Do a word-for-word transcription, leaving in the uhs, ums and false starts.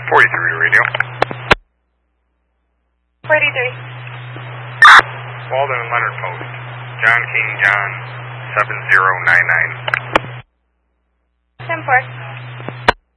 forty-three radio. forty-three. Walden and Leonard Post. John King John seven zero nine nine. ten four.